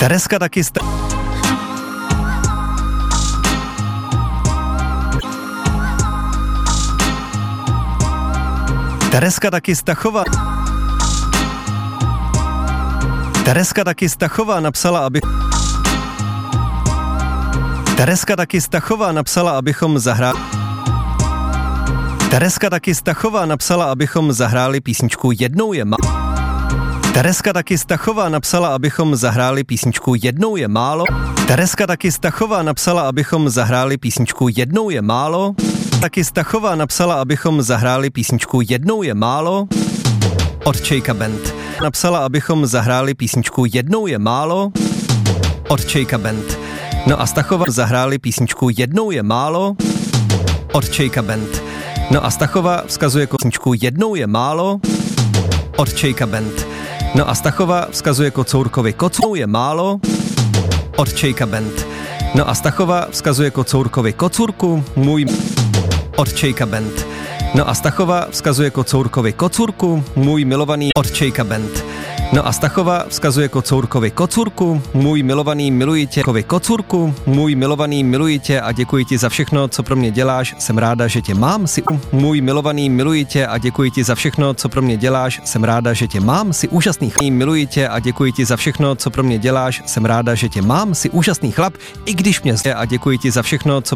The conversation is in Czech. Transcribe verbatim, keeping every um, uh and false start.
Tereska taky sta... Tereska taky Stachová. Tereska taky Stachová napsala, aby... Tereska taky Stachová napsala, abychom zahráli... Tereska taky Stachová napsala, abychom zahráli písničku Jednou je málo. Tereska taky Stachová napsala, abychom zahráli písničku Jednou je málo. Tereska taky Stachová napsala, abychom zahráli písničku Jednou je málo. Taky Stachová napsala, abychom zahráli písničku Jednou je málo. Od Čejka Band. Napsala, abychom zahráli písničku Jednou je málo. Od Čejka Band. No a Stachová zahráli písničku Jednou je málo. Od Čejka Band. No a Stachová vzkazuje písničku Jednou je málo. Od Čejka Band. No a Stachová vzkazuje Kocourkovi Kocourku je málo. Od Čejka Band. No a Stachová vzkazuje Kocourkovi Kocurku, můj... Od Čejka Band. No a Stachová vzkazuje Kocourkovi Kocurku, můj milovaný... Od Čejka Band. No a Stachová vzkazuje Kocourkovi Kocurku, můj milovaný, miluji tě, Kocurku, můj milovaný, miluji tě a děkuji ti za všechno, co pro mě děláš, jsem ráda, že tě mám, si můj milovaný, miluji tě a děkuji ti za všechno, co pro mě děláš, jsem ráda, že tě mám, si úžasný chlap, miluji tě a děkuji ti za všechno, co pro mě děláš, jsem ráda, že tě mám, si úžasný chlap, i když mě zde a děkuji ti za všechno, co